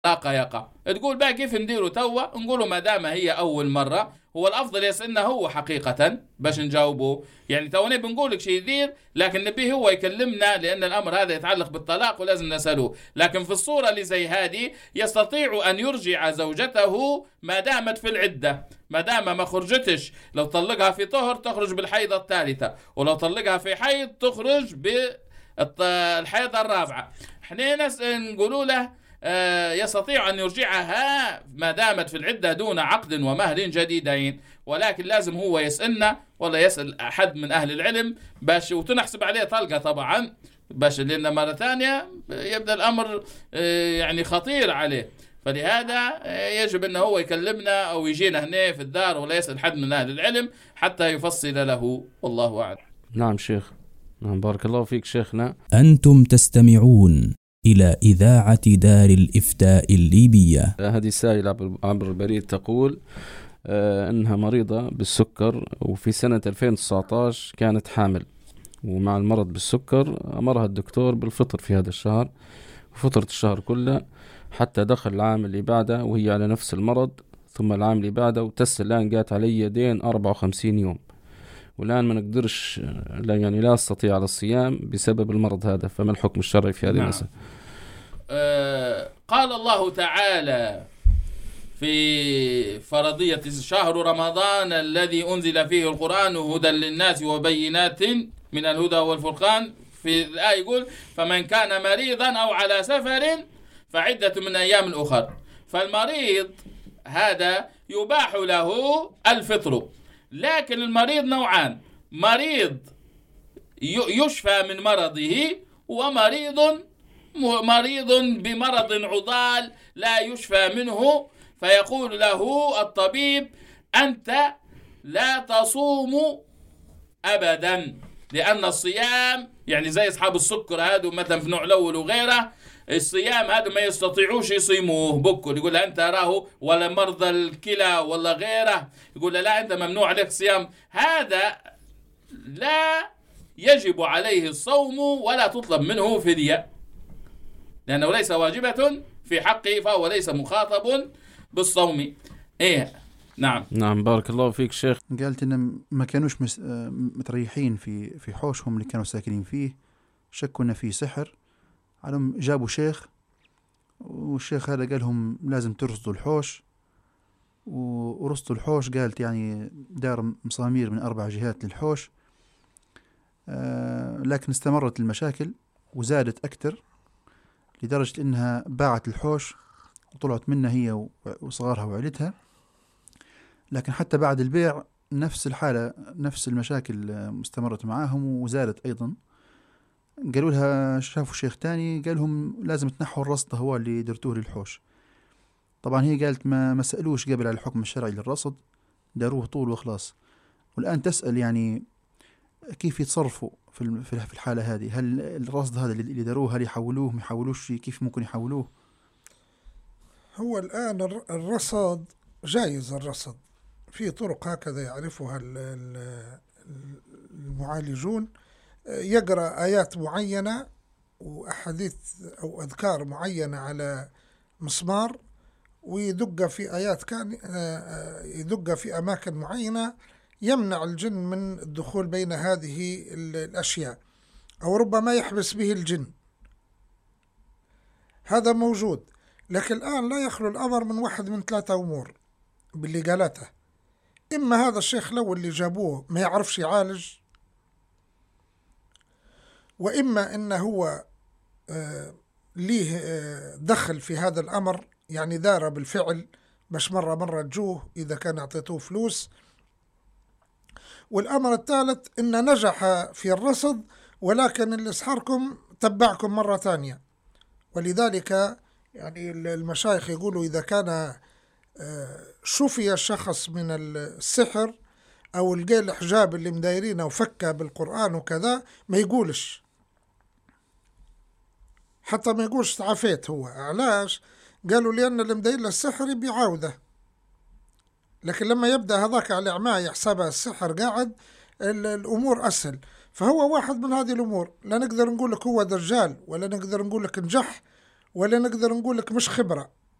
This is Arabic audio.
الطلاق يقع. تقول بقى كيف نديروا توا؟ نقولوا ما دام هي أول مرة هو الأفضل يسألنا هو حقيقة باش نجاوبه. يعني توني بنقول لك شيء يدير، لكن نبيه هو يكلمنا، لأن الأمر هذا يتعلق بالطلاق ولازم نسأله. لكن في الصورة اللي زي هذه يستطيع أن يرجع زوجته ما دامت في العدة، ما دام ما خرجتش. لو طلقها في طهر تخرج بالحيضة الثالثة، ولو طلقها في حيض تخرج بالحيضة الرابعة. احنا نقولوا له يستطيع أن يرجعها ما دامت في العدة دون عقد ومهر جديدين. ولكن لازم هو يسألنا ولا يسأل أحد من أهل العلم باش وتنحسب عليه طلقة طبعا، باش لأن مرة ثانية يبدأ الأمر يعني خطير عليه. فلهذا يجب أنه هو يكلمنا أو يجينا هنا في الدار ولا يسأل حد من أهل العلم حتى يفصل له، والله أعلم. نعم شيخ. نعم بارك الله فيك شيخنا. أنتم تستمعون إلى إذاعة دار الإفتاء الليبية. هذه سائلة عبر البريد تقول أنها مريضة بالسكر، وفي سنة 2019 كانت حامل، ومع المرض بالسكر أمرها الدكتور بالفطر في هذا الشهر، وفطرت الشهر كله حتى دخل العام اللي بعده وهي على نفس المرض، ثم العام اللي بعده، وتس الآن قالت علي دين 54 يوم، والآن ما نقدرش لا أستطيع على الصيام بسبب المرض هذا. فما الحكم الشرعي في هذه المسألة؟ قال الله تعالى في فرضية شهر رمضان الذي أنزل فيه القرآن هدى للناس وبينات من الهدى والفرقان. في الآية يقول فمن كان مريضا أو على سفر فعدة من أيام أخر. فالمريض هذا يباح له الفطر، لكن المريض نوعان: مريض يشفى من مرضه، ومريض بمرض عضال لا يشفى منه، فيقول له الطبيب أنت لا تصوم أبدا، لأن الصيام يعني زي أصحاب السكر هذا مثلا في نوع الأول وغيره، الصيام هذا ما يستطيعوش يصيموه بكل. يقول أنت راه ولا مرضى الكلى ولا غيره، يقول لا أنت ممنوع عليك الصيام. هذا لا يجب عليه الصوم ولا تطلب منه فدية، لأنه ليس واجبة في حقه، فهو ليس مخاطب بالصوم. نعم بارك الله فيك شيخ. قالت إن ما كانوش متريحين في حوشهم اللي كانوا ساكنين فيه، شكوا إن فيه سحر عليهم. جابوا شيخ، والشيخ هذا قال لهم لازم ترصدوا الحوش، ورصدوا الحوش. قالت يعني دار مصامير من 4 جهات للحوش، لكن استمرت المشاكل وزادت أكثر لدرجة إنها باعت الحوش وطلعت منها هي وصغارها وعيلتها. لكن حتى بعد البيع نفس الحالة، نفس المشاكل مستمرت معاهم وزادت أيضا. قالوا لها شافوا شيخ تاني قال لهم لازم تنحوا الرصد هو اللي درتوه للحوش. طبعا هي قالت ما سألوش قبل على الحكم الشرعي للرصد، داروه طول وخلاص. والآن تسأل يعني كيف يتصرفوا في الحالة هذه؟ هل الرصد هذا اللي داروه هل يحولوه، ما يحولوش؟ كيف ممكن يحولوه؟ هو الآن الرصد جائز، الرصد في طرق هكذا يعرفها المعالجون. يقرأ آيات معينة وأحاديث أو أذكار معينة على مسمار، ويدق في آيات يدق في أماكن معينة يمنع الجن من الدخول بين هذه الأشياء، أو ربما يحبس به الجن. هذا موجود. لكن الآن لا يخلو الأمر من واحد من 3 أمور باللي قالته: إما هذا الشيخ لو اللي جابوه ما يعرفش يعالج، وإما إنه هو ليه دخل في هذا الأمر، يعني دار بالفعل باش مرة تجوه إذا كان أعطيتوه فلوس. والأمر الثالث إن نجح في الرصد، ولكن اللي سحركم تبعكم مرة ثانية. ولذلك يعني المشايخ يقولوا إذا كان شفي الشخص من السحر أو لقى الحجاب اللي مدايرينه وفكه بالقرآن وكذا، ما يقولش، حتى ما يقولش تعافيت. هو علاش؟ قالوا لأن اللي مداير له السحر بيعاوده، لكن لما يبدأ هذاك على عماه يحسبها السحر قاعد، الأمور أسهل. فهو واحد من هذه الأمور. لا نقدر نقول لك هو دجال، ولا نقدر نقول لك نجح، ولا نقدر نقول لك مش خبرة.